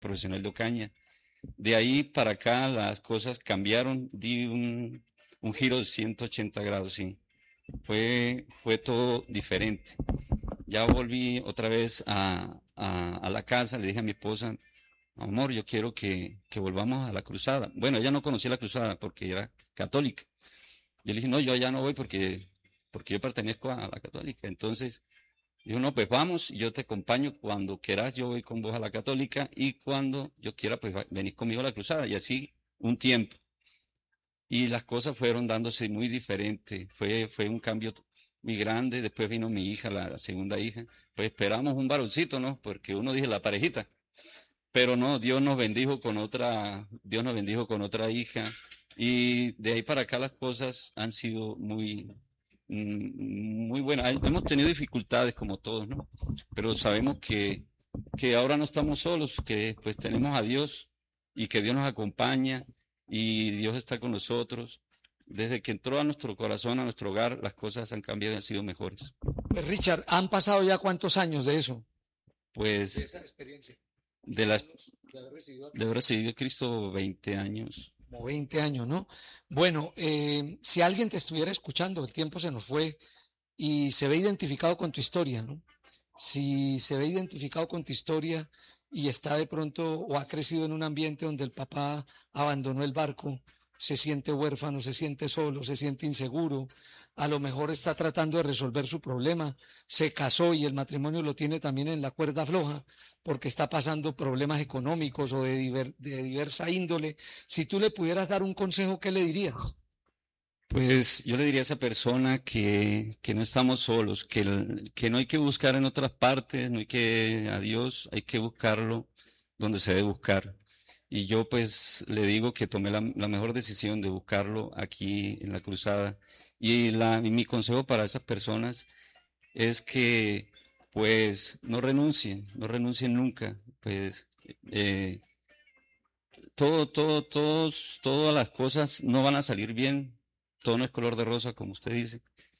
profesional de Ocaña. De ahí para acá las cosas cambiaron, di un giro de 180 grados, sí. Fue todo diferente. Ya volví otra vez a la casa, le dije a mi esposa, amor, yo quiero que volvamos a la cruzada. Bueno, ella no conocía la cruzada porque era católica. Yo le dije, no, yo ya no voy porque yo pertenezco a la católica. Entonces, dijo, no, pues vamos, yo te acompaño cuando quieras, yo voy con vos a la católica y cuando yo quiera, pues venís conmigo a la cruzada. Y así un tiempo. Y las cosas fueron dándose muy diferente. Fue un cambio muy grande. Después vino mi hija, la segunda hija. Pues esperamos un varoncito, ¿no? Porque uno dije la parejita. Pero no, Dios nos bendijo con otra hija. Y de ahí para acá las cosas han sido muy buenas. Hemos tenido dificultades como todos, ¿no? Pero sabemos que ahora no estamos solos, que pues tenemos a Dios y que Dios nos acompaña y Dios está con nosotros. Desde que entró a nuestro corazón, a nuestro hogar, las cosas han cambiado y han sido mejores. Pues Richard, ¿han pasado ya cuántos años de eso? De Pues esa experiencia, de las de haber recibido a de haber Cristo. recibido a Cristo 20 años. Como 20 años, ¿no? Bueno, si alguien te estuviera escuchando, el tiempo se nos fue y se ve identificado con tu historia, ¿no? Si se ve identificado con tu historia y está de pronto o ha crecido en un ambiente donde el papá abandonó el barco, se siente huérfano, se siente solo, se siente inseguro, a lo mejor está tratando de resolver su problema, se casó y el matrimonio lo tiene también en la cuerda floja porque está pasando problemas económicos o de diversa índole. Si tú le pudieras dar un consejo, ¿qué le dirías? Pues yo le diría a esa persona que no estamos solos, que no hay que buscar en otras partes, no hay que a Dios, hay que buscarlo donde se debe buscar. Y yo pues le digo que tomé la mejor decisión de buscarlo aquí en la cruzada. Y mi consejo para esas personas es que pues no renuncien nunca. Pues eh, todas las cosas no van a salir bien, todo no es color de rosa, como usted dice,